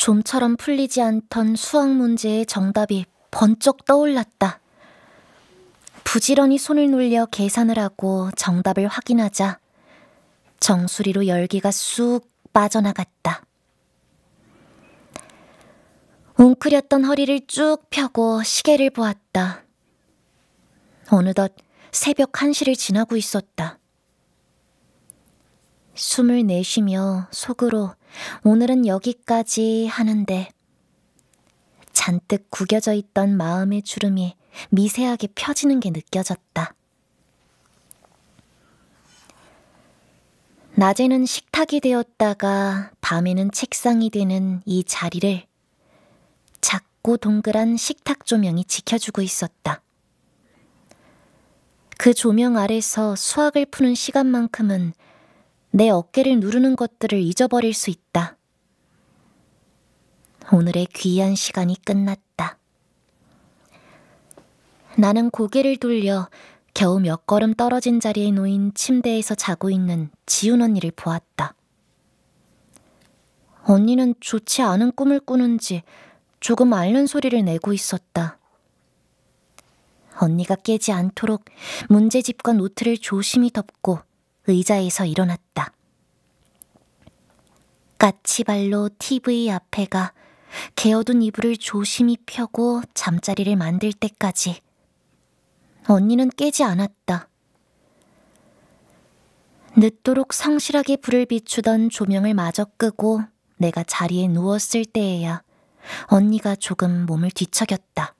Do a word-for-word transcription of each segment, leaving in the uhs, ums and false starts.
좀처럼 풀리지 않던 수학 문제의 정답이 번쩍 떠올랐다. 부지런히 손을 놀려 계산을 하고 정답을 확인하자 정수리로 열기가 쑥 빠져나갔다. 웅크렸던 허리를 쭉 펴고 시계를 보았다. 어느덧 새벽 한 시를 지나고 있었다. 숨을 내쉬며 속으로 오늘은 여기까지 하는데 잔뜩 구겨져 있던 마음의 주름이 미세하게 펴지는 게 느껴졌다. 낮에는 식탁이 되었다가 밤에는 책상이 되는 이 자리를 작고 동그란 식탁 조명이 지켜주고 있었다. 그 조명 아래서 수학을 푸는 시간만큼은 내 어깨를 누르는 것들을 잊어버릴 수 있다. 오늘의 귀한 시간이 끝났다. 나는 고개를 돌려 겨우 몇 걸음 떨어진 자리에 놓인 침대에서 자고 있는 지훈 언니를 보았다. 언니는 좋지 않은 꿈을 꾸는지 조금 앓는 소리를 내고 있었다. 언니가 깨지 않도록 문제집과 노트를 조심히 덮고 의자에서 일어났다. 까치발로 티브이 앞에 가 개어둔 이불을 조심히 펴고 잠자리를 만들 때까지 언니는 깨지 않았다. 늦도록 성실하게 불을 비추던 조명을 마저 끄고 내가 자리에 누웠을 때에야 언니가 조금 몸을 뒤척였다.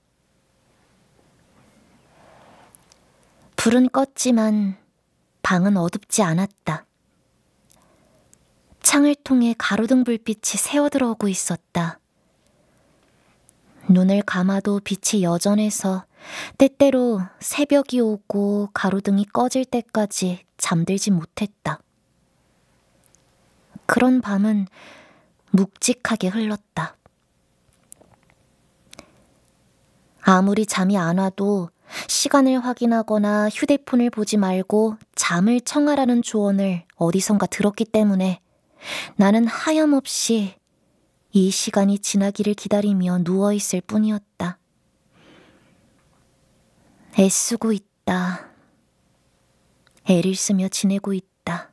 불은 껐지만 방은 어둡지 않았다. 창을 통해 가로등 불빛이 새어들어오고 있었다. 눈을 감아도 빛이 여전해서 때때로 새벽이 오고 가로등이 꺼질 때까지 잠들지 못했다. 그런 밤은 묵직하게 흘렀다. 아무리 잠이 안 와도 시간을 확인하거나 휴대폰을 보지 말고 잠을 청하라는 조언을 어디선가 들었기 때문에 나는 하염없이 이 시간이 지나기를 기다리며 누워있을 뿐이었다. 애쓰고 있다. 애를 쓰며 지내고 있다.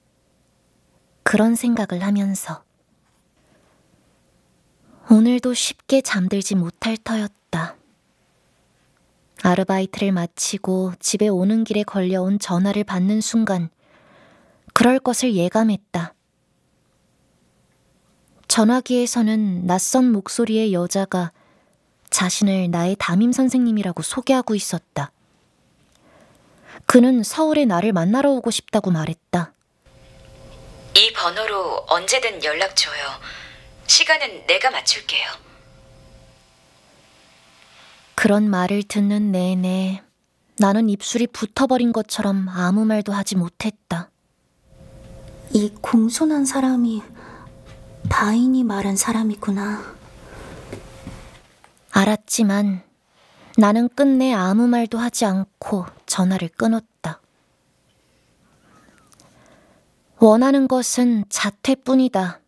그런 생각을 하면서 오늘도 쉽게 잠들지 못할 터였다. 아르바이트를 마치고 집에 오는 길에 걸려온 전화를 받는 순간 그럴 것을 예감했다. 전화기에서는 낯선 목소리의 여자가 자신을 나의 담임 선생님이라고 소개하고 있었다. 그는 서울에 나를 만나러 오고 싶다고 말했다. 이 번호로 언제든 연락 줘요. 시간은 내가 맞출게요. 그런 말을 듣는 내내 나는 입술이 붙어버린 것처럼 아무 말도 하지 못했다. 이 공손한 사람이 다인이 말한 사람이구나. 알았지만 나는 끝내 아무 말도 하지 않고 전화를 끊었다. 원하는 것은 자퇴뿐이다.